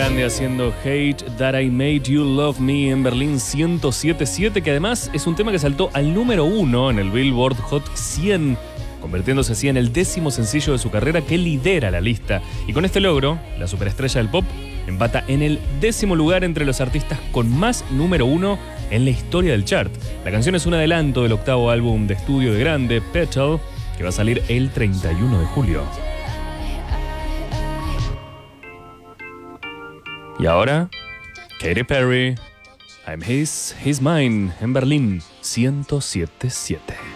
Grande haciendo Hate That I Made You Love Me en Berlín 107.7, que además es un tema que saltó al número 1 en el Billboard Hot 100, convirtiéndose así en el 10º sencillo de su carrera que lidera la lista. Y con este logro, la superestrella del pop empata en el 10º lugar entre los artistas con más número 1 en la historia del chart. La canción es un adelanto del 8º álbum de estudio de Grande, Petal, que va a salir el 31 de julio. Y ahora, Katy Perry, I'm His, He's Mine, en Berlín 107.7.